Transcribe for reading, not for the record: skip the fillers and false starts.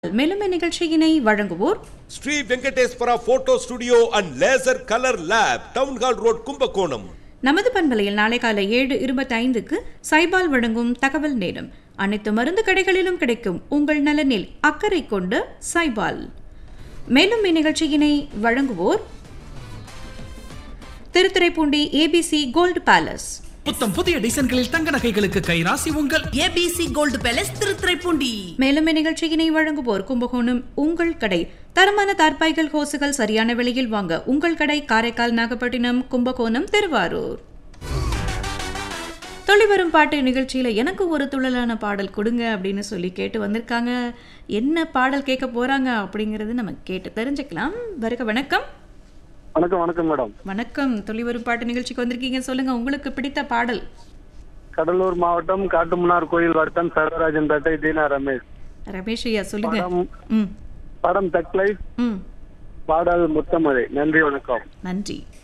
மேலும் நிகழ்ச்சியினை வழங்குவோர் Sri Venkateswara photo studio and laser colour lab, town hall road, Kumbakonam. நமது பண்பலையில் நாளை காலை 7:25க்கு சைபால் வழங்கும் தகவல் நேரம். அனைத்து மருந்து கடைகளிலும் கிடைக்கும் உங்கள் நலனில் அக்கறை கொண்டு சைபால். மேலும் இந்நிகழ்ச்சியினை வழங்குவோர் திருத்துறைப்பூண்டி ஏபிசி கோல்டு பேலஸ். புத்தம் புதிய டிசைன்களில் தங்க நகைகளுக்கு கைராசி உங்கள் ஏபிசி கோல்டு பேலஸ் திருத்துறைப்பூண்டி. மேலும் இந்நிகழ்ச்சியினை வழங்குவோர் கும்பகோணம் உங்கள் கடை. தரமான தார்பாய்கள் ஹோசுகள் சரியான விலையில் வாங்க உங்கள் கடை காரைக்கால், நாகப்பட்டினம், கும்பகோணம், திருவாரூர். தொழிவரும் பாட்டு நிகழ்ச்சியில எனக்கு ஒரு துள்ளலான பாடல் கொடுங்க அப்படின்னு சொல்லி கேட்டு வந்திருக்காங்க. என்ன பாடல் கேட்க போறாங்க அப்படிங்கறது நம்ம கேட்டு தெரிஞ்சுக்கலாம். வருக வணக்கம். வணக்கம். வணக்கம் மேடம். வணக்கம். தொழிவரும் பாட்டு நிகழ்ச்சிக்கு வந்திருக்கீங்க, சொல்லுங்க உங்களுக்கு பிடித்த பாடல். கடலூர் மாவட்டம் காட்டுமன்னார் கோயில் வட்டம் சர்வராஜன் பேட்டை தீனா ரமேஷ். ரமேஷ் ஐயா சொல்லுங்க. படம் தக்லை, பாடல் முத்தமழை. நன்றி, வணக்கம். நன்றி.